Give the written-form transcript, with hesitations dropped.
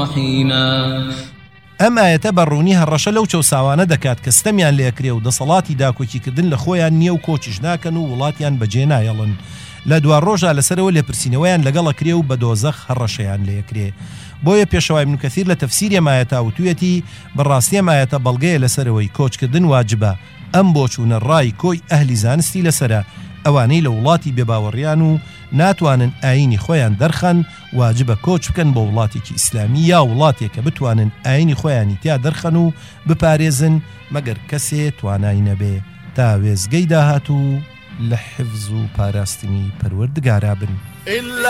ئەم ئاەتە بەڕوونی هەڕەشە لەو چەوساوانە دەکات کە ستەمیان لێکرێ و دەسەڵاتی داکۆکیکردن لە خۆیان نییە و کۆچیش ناکەن و وڵاتیان بەجێ نایەڵن لە دوار ڕۆژە لەسەرەوە لێپرسینەوەیان لەگەڵەکرێ و بە دۆزەخ هەڕەشەیان لێکرێ بۆیە پێشەوای ابن کەثیر لە تەفسیری ئەم ئاەتە وتوویەتی بەڕاستی ئەم ئاەتە بەڵگەیە لەسەرەوەی کۆچکردن واجبە ئەم بۆچوونە ڕای کۆی ئەهلی زانستی لەسرە ئەوانەی لە وڵاتی بێباوەڕیان و ناتوانن ئاینی خۆیان دەرخەن واجبە کۆچ بکەن بۆ وڵاتێکی ئیسلامی یا وڵاتێک کە بتوانن ئاینی خۆیانی تیا دەرخەن و بپارێزن مەگەر کەسێ توانای نەبێ تا وێزگەی داهات و لە حفظ و پاراستنی پەروەردگارا بن.